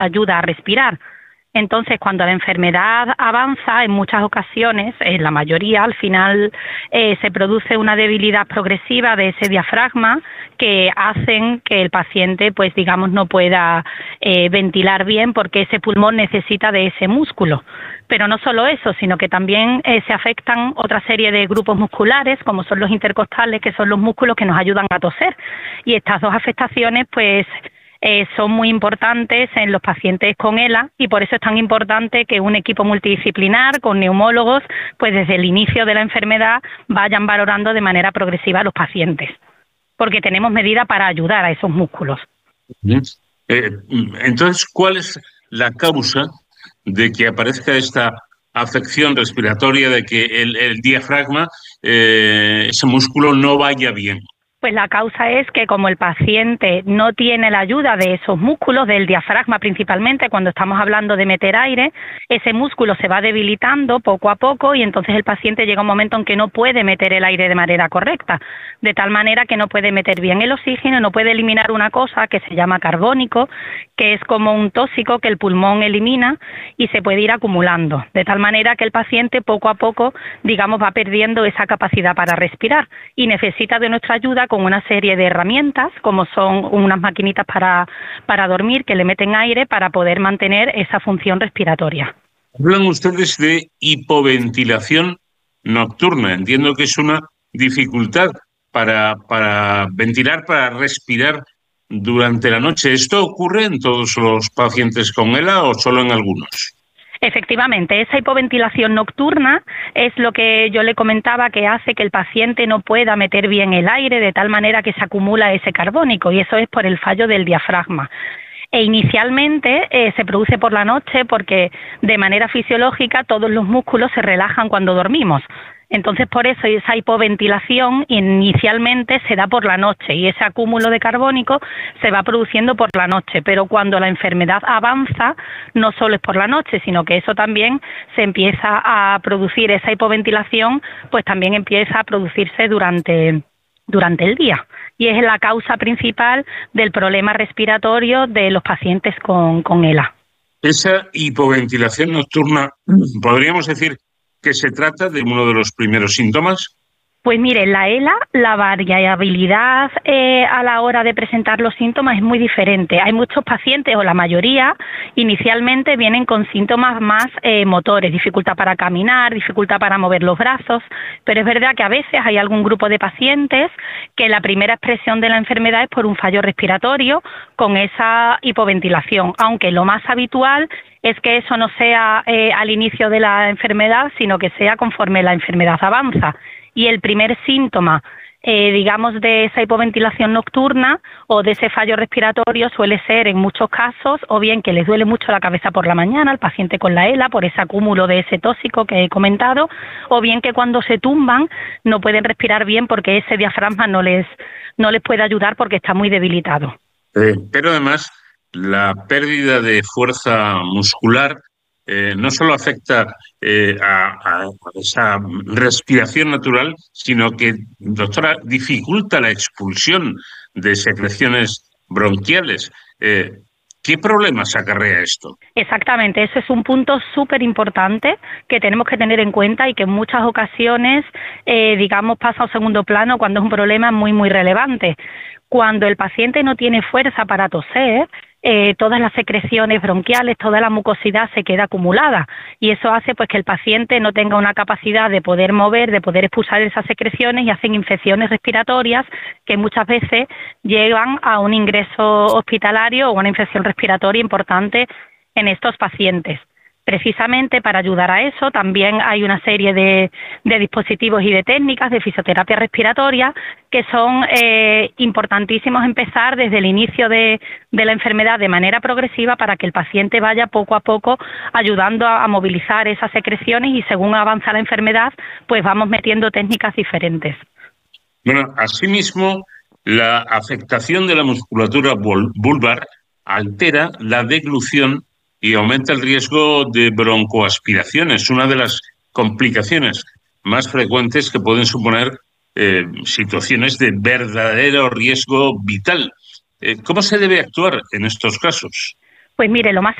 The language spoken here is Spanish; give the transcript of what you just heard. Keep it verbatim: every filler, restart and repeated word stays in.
ayuda a respirar. Entonces, cuando la enfermedad avanza, en muchas ocasiones, en la mayoría, al final eh, se produce una debilidad progresiva de ese diafragma que hacen que el paciente, pues digamos, no pueda eh, ventilar bien porque ese pulmón necesita de ese músculo. Pero no solo eso, sino que también eh, se afectan otra serie de grupos musculares, como son los intercostales, que son los músculos que nos ayudan a toser. Y estas dos afectaciones, pues, Eh, son muy importantes en los pacientes con E L A y por eso es tan importante que un equipo multidisciplinar con neumólogos, pues desde el inicio de la enfermedad vayan valorando de manera progresiva a los pacientes, porque tenemos medidas para ayudar a esos músculos. Eh, entonces, ¿cuál es la causa de que aparezca esta afección respiratoria, de que el, el diafragma, eh, ese músculo no vaya bien? Pues la causa es que como el paciente no tiene la ayuda de esos músculos, del diafragma principalmente, cuando estamos hablando de meter aire, ese músculo se va debilitando poco a poco y entonces el paciente llega a un momento en que no puede meter el aire de manera correcta, de tal manera que no puede meter bien el oxígeno, no puede eliminar una cosa que se llama carbónico, que es como un tóxico que el pulmón elimina y se puede ir acumulando, de tal manera que el paciente poco a poco, digamos, va perdiendo esa capacidad para respirar y necesita de nuestra ayuda con una serie de herramientas, como son unas maquinitas para, para dormir que le meten aire para poder mantener esa función respiratoria. Hablan ustedes de hipoventilación nocturna. Entiendo que es una dificultad para, para ventilar, para respirar durante la noche. ¿Esto ocurre en todos los pacientes con E L A o solo en algunos? Efectivamente, esa hipoventilación nocturna es lo que yo le comentaba que hace que el paciente no pueda meter bien el aire de tal manera que se acumula ese carbónico y eso es por el fallo del diafragma. E inicialmente eh, se produce por la noche porque de manera fisiológica todos los músculos se relajan cuando dormimos. Entonces, por eso esa hipoventilación inicialmente se da por la noche y ese acúmulo de carbónico se va produciendo por la noche, pero cuando la enfermedad avanza, no solo es por la noche, sino que eso también se empieza a producir, esa hipoventilación, pues también empieza a producirse durante, durante el día. Y es la causa principal del problema respiratorio de los pacientes con, con E L A. Esa hipoventilación nocturna, podríamos decir que se trata de uno de los primeros síntomas. Pues mire, la E L A, la variabilidad eh, a la hora de presentar los síntomas es muy diferente. Hay muchos pacientes, o la mayoría, inicialmente vienen con síntomas más eh, motores, dificultad para caminar, dificultad para mover los brazos, pero es verdad que a veces hay algún grupo de pacientes que la primera expresión de la enfermedad es por un fallo respiratorio con esa hipoventilación, aunque lo más habitual es que eso no sea eh, al inicio de la enfermedad, sino que sea conforme la enfermedad avanza. Y el primer síntoma, eh, digamos, de esa hipoventilación nocturna o de ese fallo respiratorio suele ser en muchos casos o bien que les duele mucho la cabeza por la mañana al paciente con la E L A por ese acúmulo de ese tóxico que he comentado, o bien que cuando se tumban no pueden respirar bien porque ese diafragma no les, no les puede ayudar porque está muy debilitado. Eh, pero además la pérdida de fuerza muscular Eh, no solo afecta eh, a, a esa respiración natural, sino que, doctora, dificulta la expulsión de secreciones bronquiales. Eh, ¿Qué problemas acarrea esto? Exactamente, eso es un punto súper importante que tenemos que tener en cuenta y que en muchas ocasiones, eh, digamos, pasa a un segundo plano cuando es un problema muy, muy relevante. Cuando el paciente no tiene fuerza para toser, eh, todas las secreciones bronquiales, toda la mucosidad se queda acumulada y eso hace pues que el paciente no tenga una capacidad de poder mover, de poder expulsar esas secreciones y hacen infecciones respiratorias que muchas veces llevan a un ingreso hospitalario o una infección respiratoria importante en estos pacientes. Precisamente para ayudar a eso también hay una serie de, de dispositivos y de técnicas de fisioterapia respiratoria que son eh, importantísimos empezar desde el inicio de, de la enfermedad de manera progresiva para que el paciente vaya poco a poco ayudando a, a movilizar esas secreciones y según avanza la enfermedad pues vamos metiendo técnicas diferentes. Bueno, asimismo la afectación de la musculatura vulvar altera la deglución y aumenta el riesgo de broncoaspiraciones, una de las complicaciones más frecuentes que pueden suponer eh, situaciones de verdadero riesgo vital. Eh, ¿Cómo se debe actuar en estos casos? Pues mire, lo más